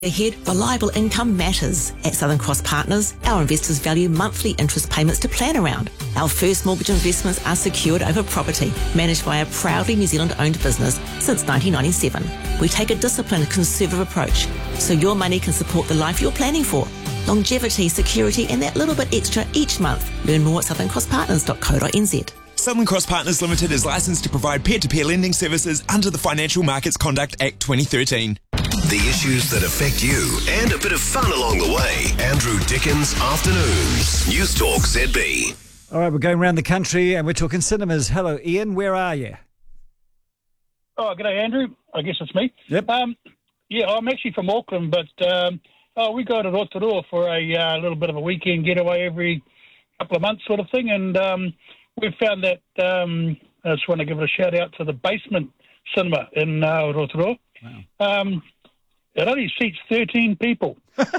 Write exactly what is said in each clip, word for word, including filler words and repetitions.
Ahead, reliable income matters. At Southern Cross Partners, our investors value monthly interest payments to plan around. Our first mortgage investments are secured over property, managed by a proudly New Zealand-owned business since nineteen ninety-seven. We take a disciplined, conservative approach, so your money can support the life you're planning for. Longevity, security, and that little bit extra each month. Learn more at southern cross partners dot co dot n z. Southern Cross Partners Limited is licensed to provide peer-to-peer lending services under the Financial Markets Conduct Act twenty thirteen. The issues that affect you and a bit of fun along the way. Andrew Dickens Afternoons. News Talk Z B. All right, we're going around the country and we're talking cinemas. Hello, Ian. Where are you? Oh, g'day, Andrew. I guess it's me. Yep. Um, yeah, I'm actually from Auckland, but um, oh, we go to Rotorua for a uh, little bit of a weekend getaway every couple of months sort of thing, and um, we've found that, um, I just want to give it a shout out to the Basement Cinema in uh, Rotorua. Wow. Um, it only seats thirteen people.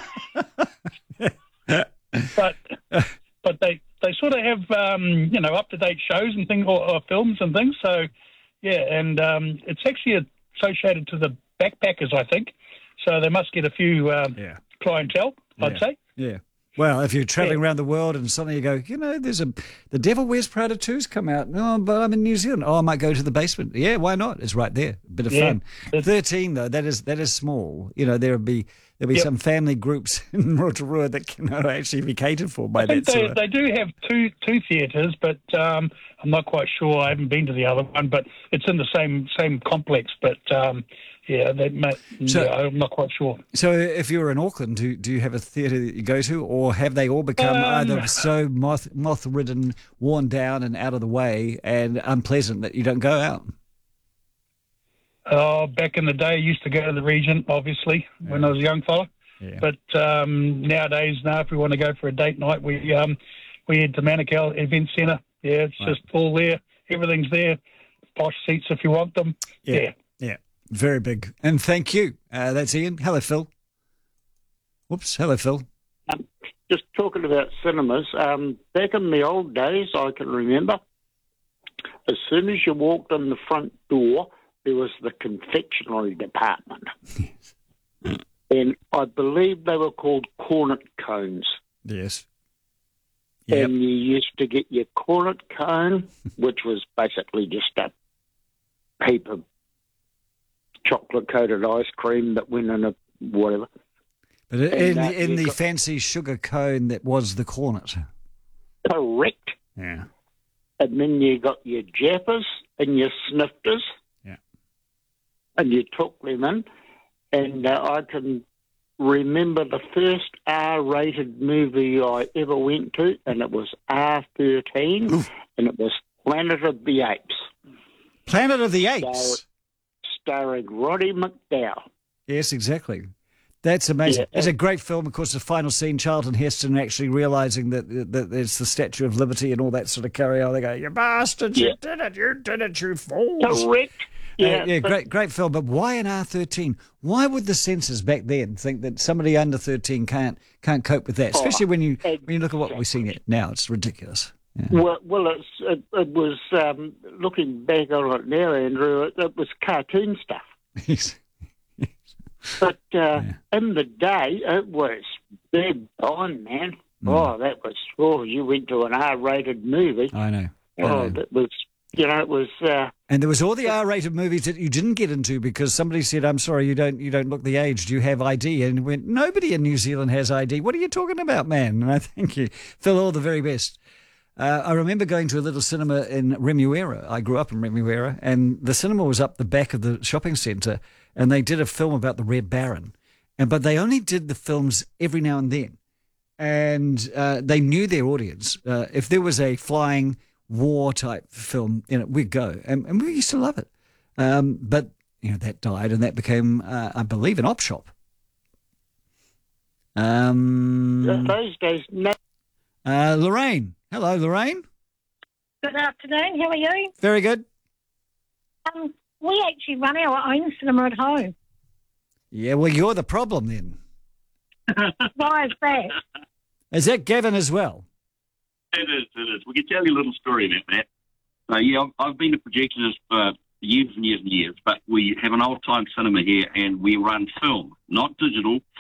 but but they, they sort of have, um, you know, up-to-date shows and things, or, or films and things. So, yeah, and um, it's actually associated to the backpackers, I think. So they must get a few um, Yeah. clientele, I'd Yeah. say. Yeah. Well, if you're travelling Yeah. around the world and suddenly you go, you know, there's a The Devil Wears Prada two's come out. No, but I'm in New Zealand. Oh, I might go to the basement. Yeah, why not? It's right there. A bit of Yeah. fun. Thirteen though, that is that is small. You know, there'll be there'll be Yep. some family groups in Rotorua that cannot actually be catered for by I think that they, sort of. they do have two two theatres, but um, I'm not quite sure. I haven't been to the other one, but it's in the same same complex. But um, yeah, they may, So- yeah, I'm not quite sure. So, if you're in Auckland, do do you have a theatre that you go to, or have they all become Um, either so moth moth ridden, worn down, and out of the way, and unpleasant that you don't go out? Oh, back in the day, I used to go to the Regent, obviously, when I was a young fella. Yeah. But um, nowadays, now if we want to go for a date night, we um, we head to Manukau Event Centre. Yeah, it's Right. just all there. Everything's there. Posh seats if you want them. Yeah. Yeah, very big. And thank you. Uh, that's Ian. Hello, Phil. Whoops. Hello, Phil. Um, just talking about cinemas, um, back in the old days, I can remember, as soon as you walked in the front door, there was the confectionery department. And I believe they were called cornet cones. Yes. Yep. And you used to get your cornet cone, which was basically just a paper chocolate-coated ice cream that went in a whatever. But in, And, uh, in you the got- fancy sugar cone that was the cornet. Correct. Yeah. And then you got your jappers and your snifters. Yeah. And you took them in. And uh, I can remember the first R-rated movie I ever went to, and it was R thirteen, Oof. and it was Planet of the Apes, Planet of the Apes. starring Roddy McDowall. Yes, exactly. That's amazing. Yeah. It's a great film. Of course, the final scene, Charlton Heston actually realising that, that it's the Statue of Liberty and all that sort of carry on. They go, you bastards, Yeah. you did it, you did it, you fools. Correct. Yeah, Yeah, yeah, but- great, great film. But why an R thirteen? Why would the censors back then think that somebody under thirteen can't can't cope with that? Especially when you when you look at what we're seeing it now, it's ridiculous. Yeah. Well, well, it's, it, it was um, looking back on it now, Andrew. It, it was cartoon stuff. Yes. But uh, in the day, it was big on, man. Oh, that was, oh, you went to an R-rated movie. I know. I Oh, know. that was, you know, it was, uh, And there was all the R-rated movies that you didn't get into because somebody said, "I'm sorry, you don't you don't look the age. Do you have I D?" And went, "Nobody in New Zealand has I D. What are you talking about, man?" And I thank you, Phil. All the very best. Uh, I remember going to a little cinema in Remuera. I grew up in Remuera, and the cinema was up the back of the shopping centre, and they did a film about the Red Baron, and but they only did the films every now and then, and uh, they knew their audience. Uh, if there was a flying war type film in it, we'd go, and, and we used to love it. Um, but you know that died, and that became, uh, I believe, an op shop. Um, those days, no. uh, Lorraine, hello, Lorraine. Good afternoon. How are you? Very good. Um, we actually run our own cinema at home. Yeah, well, you're the problem then. Why is that? Is that Gavin as well? It is, it is. We can tell you a little story about that. Uh, yeah, I've, I've been a projectionist for years and years and years, but we have an old-time cinema here, and we run film, not digital,